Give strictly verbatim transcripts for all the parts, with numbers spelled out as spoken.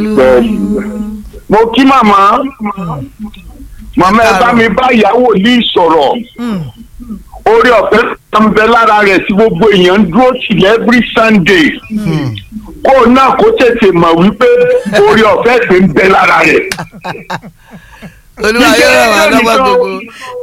mo kí màmá màmá ẹ bá mi bá ìyàwó ní ìsọ̀rọ̀ orí ọ̀fẹ́ ń bẹ lára rẹ̀ tí gbogbo èèyàn dúró sí every Sunday kó náà kó tètè mọ̀ wípé orí ọ̀fẹ́ pé ń bẹ lára rẹ̀. olúwa yóò ràn wá lọ́wọ́ gbogbo.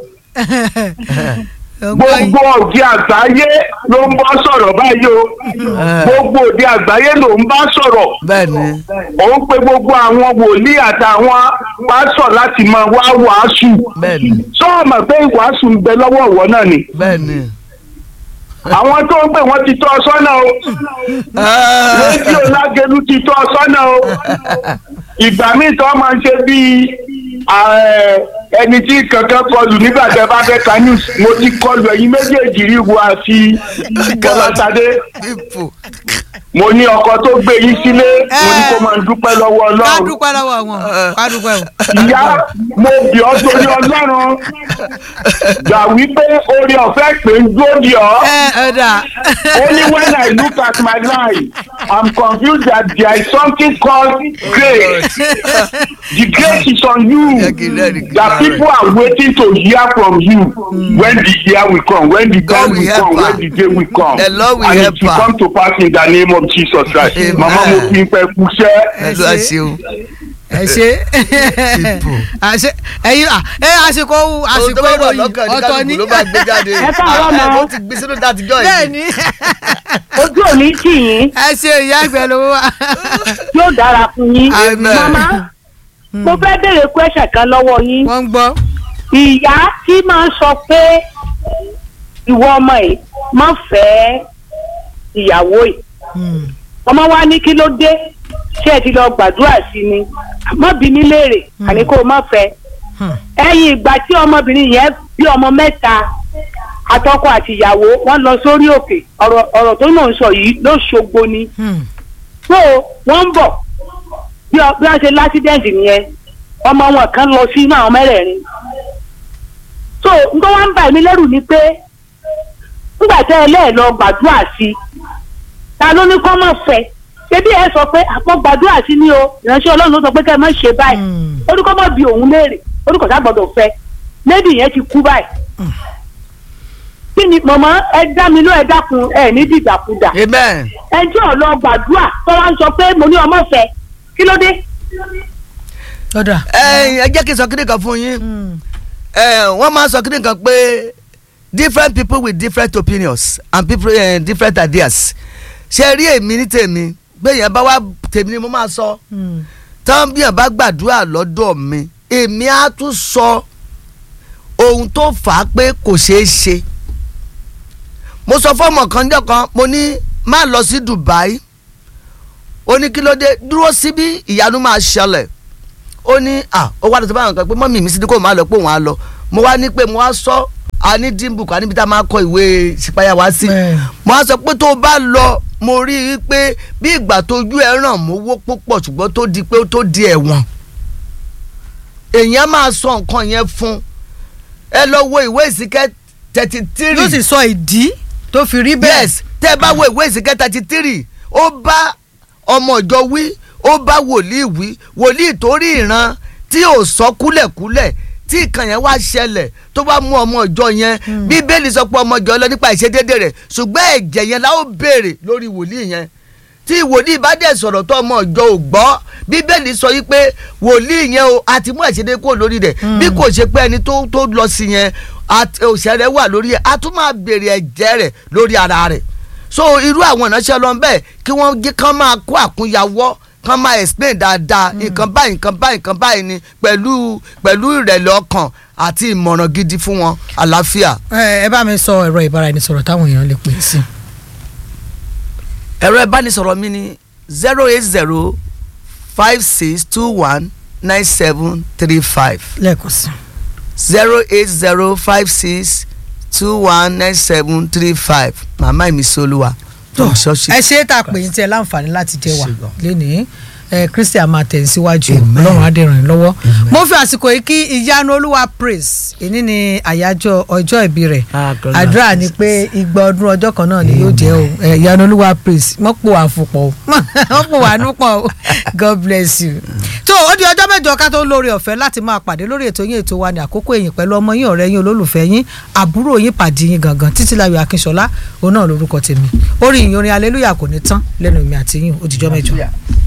gbogbo òde àgbáyé ló ń bá sọ̀rọ̀ báyìí o gbogbo òde àgbáyé ló ń bá sọ̀rọ̀ ó ń pe gbogbo àwọn wòlíì àtàwọn pásọ̀ láti máa wá wàásù sọ́ọ̀mọ̀ pé ìwàásù ń bẹ lọ́wọ́ ìwọ náà ni àwọn tó ń pè wọ́n ti tọ́ ọ sọ́nà o rédíò Lágẹ̀lú ti tọ́ ọ sọ́nà o ìgbà míì tó máa ń ṣe bíi ẹni tí kankan kọlù nígbà tẹ́ bá fẹ́ ka news mo ti kọlù ẹ̀yin méjèèjì rí wo àti Bọ́látadé mo ní ọkọ tó gbé yín sílé mo ní kó máa dúpẹ́ lọ́wọ́ Ọlọ́run. ká dúpẹ́ lọ́wọ́ wọn ká dúpẹ́ o. ìyá mo bì ọ́ torí Ọlọ́run gbà wípé oore ọ̀fẹ́ pé ń dúró di ọ́. ẹ ẹ dà. Only when I look at my life I'm confused that there is something called grace. The grace is on you. That people are waiting to hear from you mm. when the year will come, when the time will come, when the day will come, the Lord will and help it will come to pass in the name of Jesus Christ. Mama mo fi pẹ kusẹ. ẹ ṣe àṣe ẹyin ẹ àsìkò àsìkò ìròyìn ọ̀tọ̀ ni. ẹ káàárọ̀ mọ́. bẹ́ẹ̀ni. ojú ò ní tì yín. ẹ ṣe ìyá àgbẹ̀ lówó wa. yóò dára fún yín. mama mo fẹ́ béèrè question kan lọ́wọ́ yín. wọ́n ń gbọ́. ìyá tí máa ń sọ pé ìwọ ọmọ yìí má fẹ́ ìyàwó yìí. ọmọ wa ní kí ló dé ṣé ẹ ti lọ gbàdúrà sí ni má bí mi léèrè àní kó o má fẹ́. ẹ̀yìn ìgbà tí ọmọbìnrin yẹn bí ọmọ mẹ́ta àtọkọ àti ìyàwó wọ́n lọ sórí òkè ọ̀rọ̀ tó náà ń sọ yìí ló ṣogbo ni. so wọ́n ń bọ̀ bí wọ́n ṣe lásídẹ̀ǹtì nìyẹn ọmọ wọn kan lọ sí inú àwọn mẹ́rẹ̀ẹ̀rin. so nǹkan wá ń bà mí lẹ́rù ni pé nígbà tẹ́ ẹ lẹ́ẹ̀ lọ gbàdúrà sí ta ló ní kọ́ mọ̀ fẹ́ ṣébí ẹ sọ pé àpọ̀ gbàdúrà sí ni o ìránṣẹ́ Ọlọ́run ló sọ pé kẹ́ ẹ má ṣe báyìí orúkọ mọ̀ bí òun léèrè orúkọ sá gbọ́dọ̀ fẹ́ lẹ́dí yẹn ti kú báyìí. kí ni mọ̀mọ́ ẹ dá mi ló ẹ dákun ẹ ní dìdàkudà ẹ jẹ́ ọ̀ lọ gbàdúrà tó wá ń sọ pé mo ní ọmọ fẹ́ kí ló dé. ẹ jẹ́ kí n sọ kíni kan fún yín wọ́n máa ń sọ kíni kan pé different people with different opinions and people uh, different ideas ṣe rí èmi ní tèmi pé yẹn bá wá tèmi ni mo máa sọ tán bí yẹn bá gbàdúrà lọ́dọ̀ mi èmi á tún sọ ohun tó fà á pé kò ṣeé ṣe. mo sọ fọ́mọ kan jọ kan mo ní má lọ sí Dubai ó ní kí ló dé dúró síbí ìyanu máa ṣẹlẹ̀ ó ní à ó wá lọ sí báwọn kan pé mọ́mì mi sí ní kó máa lọ pé òun á lọ mo wá ní pé mo wá sọ a ní dímbùkù a níbi tá a máa kọ ìwé ìṣípayá wá sí mo wá sọ pé tó o bá lọ mo rí i pé bí ìgbà tójú ẹ ràn mówó púpọ̀ ṣùgbọ́n tó di pé ó tó di ẹ̀wọ̀n èèyàn máa sọ nǹkan yẹn fún ẹ lọ wo ìwé ìsìnkẹ́ thirty three ló sì sọ ìdí tó fi rí bẹ́ẹ̀. yes tẹ́ ẹ bá wo ìwé ìsìnkẹ́ thirty three ó bá ọmọ ìjọ wí ó bá wòlíì wí wòlíì tó rí ìran tí ò sọ kúlẹ̀kúlẹ̀ tí ìkàn yẹn wá ṣẹlẹ̀ tó bá mú ọmọ ìjọ yẹn bíbélì sọ pé ọmọ ìjọ lọ nípa ìṣedéédé rẹ̀ ṣùgbọ́n ẹ̀jẹ̀ yẹn la ó béèrè lórí wòlíì yẹn tí wòlíì bá dẹ̀ sọ̀rọ̀ tó ọmọ ìjọ ò gbọ́ bíbélì sọ yí pé wòlíì yẹn o àti mú ìṣedéédé kúrò lórí rẹ̀ bí kò ṣe pé ẹni tó tó lọ sí yẹn òṣèré rẹ̀ wà lórí ẹ̀ a tún máa béèrè ẹ̀jẹ̀ rẹ̀ lórí ara rẹ̀ so irú àwọn ìránṣẹ́ lọ bẹ́ẹ̀ kí wọ́n kán máa kó àkúnyawọ́ kán máa explain dáadáa nǹkan báyìí nǹkan báyìí nǹkan báyìí ni pẹ̀lú pẹ̀lú ìrẹ̀lẹ̀ ọkàn àti ìmọ̀ràn gidi fún wọn àlàáfíà. ẹ bá mi sọ ẹ̀rọ ìbáraẹnisọ̀rọ̀ táwọn èèyàn lè pè sí. ẹ̀rọ ìbánisọ̀rọ̀ mi ni zero eight zero five six two one nine seven three five. lẹ́ẹ̀kan sí. zero eight zero five six two one nine seven three five màmá Ìmísíolúwa. ẹ ṣe é tá a pè ní tí ẹ láǹfààní láti jẹ wá lénìí Christian máa tẹ̀ síwájú ọlọ́run á dẹ̀ ràn yín lọ́wọ́. mo fi àsìkò yìí kí ìyanu olúwa praise èní ni àyájọ́ ọjọ́ ìbí rẹ̀ àdúrà ni pé igba ọdún ọjọ́ kan náà ni yóò jẹ́ o ìyanu olúwa praise mọ́ pò wá fún pọ̀ o mọ́ pò wá nú pọ̀ o God bless you. tó o di ọjọ́ mẹ́jọ ká tó lórí ọ̀fẹ́ láti máa pàdé lórí ètò yín ètò wa ní àkókò èyìn pẹ̀lú ọmọ yín ọ̀rẹ́ yín olólùfẹ́ yín àbúrò yín pàdé yín gangan Títílayọ̀ Akínṣọlá òun náà lórúkọ tèmi orí ìyìn orin hallelujah kò ní tán lẹ́nu mi àti yín ó dìjọ́ mẹ́jọ.